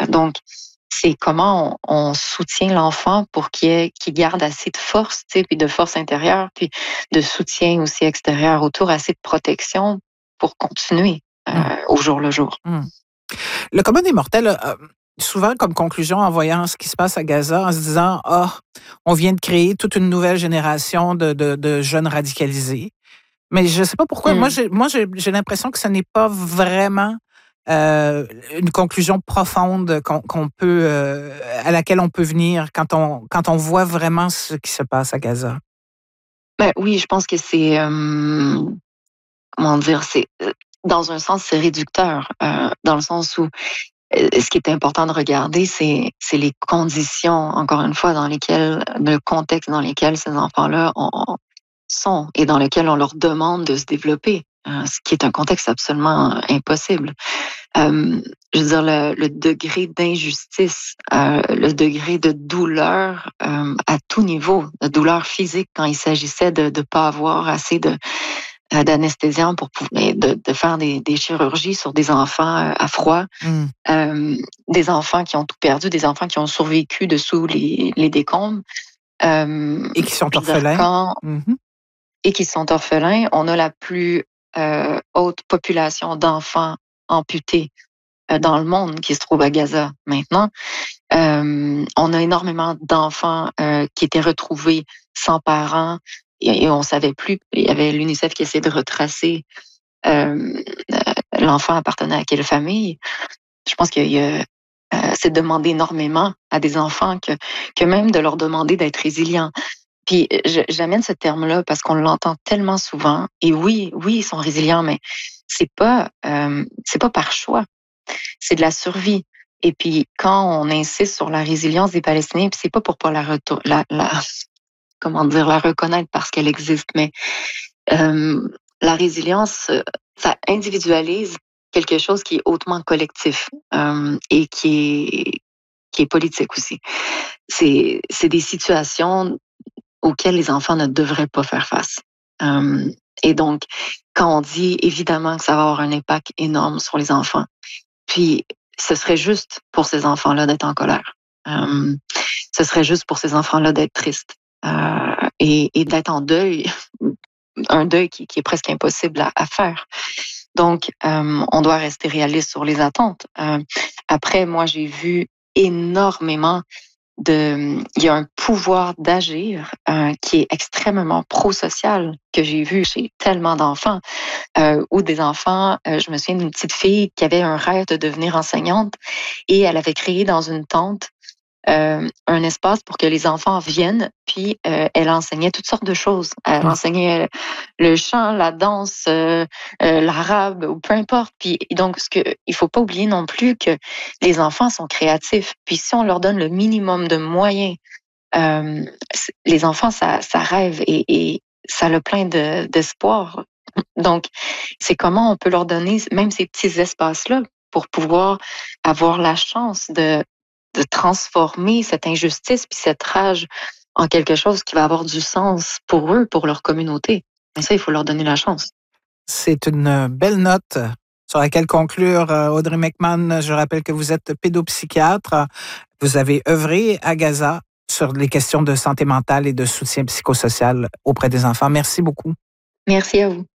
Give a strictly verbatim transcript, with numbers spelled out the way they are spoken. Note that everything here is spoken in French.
Donc, c'est comment on, on soutient l'enfant pour qu'il, ait, qu'il garde assez de force, tu sais, puis de force intérieure, puis de soutien aussi extérieur autour, assez de protection pour continuer euh, Mmh. au jour le jour. Mmh. Le commun des mortels a souvent comme conclusion en voyant ce qui se passe à Gaza, en se disant « Ah, on vient de créer toute une nouvelle génération de, de, de jeunes radicalisés ». Mais je ne sais pas pourquoi. Moi, Mm. j'ai, moi, j'ai, j'ai l'impression que ce n'est pas vraiment euh, une conclusion profonde qu'on, qu'on peut, euh, à laquelle on peut venir quand on, quand on voit vraiment ce qui se passe à Gaza. Ben oui, je pense que c'est, euh, comment dire, c'est, dans un sens, c'est réducteur, euh, dans le sens où euh, ce qui est important de regarder, c'est, c'est les conditions, encore une fois, dans lesquelles, le contexte dans lequel ces enfants-là ont, sont et dans lequel on leur demande de se développer, euh, ce qui est un contexte absolument impossible. Euh, je veux dire, le, le degré d'injustice, euh, le degré de douleur euh, à tout niveau, de douleur physique quand il s'agissait de ne pas avoir assez de euh, d'anesthésiants pour pouvoir de, de faire des, des chirurgies sur des enfants euh, à froid, Mm. euh, des enfants qui ont tout perdu, des enfants qui ont survécu dessous les, les décombres. Euh, Et qui sont je veux dire, orphelins. quand Mm-hmm. et qui sont orphelins, on a la plus euh, haute population d'enfants amputés euh, dans le monde qui se trouve à Gaza maintenant. Euh, on a énormément d'enfants euh, qui étaient retrouvés sans parents et, et on savait plus. Il y avait l'UNICEF qui essayait de retracer euh, l'enfant appartenait à quelle famille. Je pense qu'il y a euh, c'est demander énormément à des enfants que, que même de leur demander d'être résilients. Puis je- j'amène ce terme-là parce qu'on l'entend tellement souvent. Et oui, oui, ils sont résilients, mais c'est pas, euh, c'est pas par choix. C'est de la survie. Et puis quand on insiste sur la résilience des Palestiniens, puis c'est pas pour pas la, retour, la, la comment dire la reconnaître parce qu'elle existe, mais euh, la résilience, euh, ça individualise quelque chose qui est hautement collectif euh, et qui est qui est politique aussi. C'est c'est des situations auxquelles les enfants ne devraient pas faire face. Euh, et donc, quand on dit évidemment que ça va avoir un impact énorme sur les enfants, puis ce serait juste pour ces enfants-là d'être en colère. Euh, ce serait juste pour ces enfants-là d'être tristes euh, et, et d'être en deuil, un deuil qui, qui est presque impossible à, à faire. Donc, euh, on doit rester réaliste sur les attentes. Euh, après, moi, j'ai vu énormément de, il y a un pouvoir d'agir euh, qui est extrêmement pro-social que j'ai vu chez tellement d'enfants, euh, ou des enfants, euh, je me souviens d'une petite fille qui avait un rêve de devenir enseignante et elle avait créé dans une tente euh, un espace pour que les enfants viennent, puis euh, elle enseignait toutes sortes de choses. Elle Mm. enseignait le chant, la danse, euh, euh, l'arabe, ou peu importe. Puis donc, ce que il faut pas oublier non plus que les enfants sont créatifs. Puis si on leur donne le minimum de moyens, euh, les enfants, ça, ça rêve et, et ça a plein de, d'espoir. Donc, c'est comment on peut leur donner même ces petits espaces-là pour pouvoir avoir la chance de, de transformer cette injustice puis cette rage en quelque chose qui va avoir du sens pour eux, pour leur communauté. Mais ça, il faut leur donner la chance. C'est une belle note sur laquelle conclure. Audrey McMahon, je rappelle que vous êtes pédopsychiatre. Vous avez œuvré à Gaza sur les questions de santé mentale et de soutien psychosocial auprès des enfants. Merci beaucoup. Merci à vous.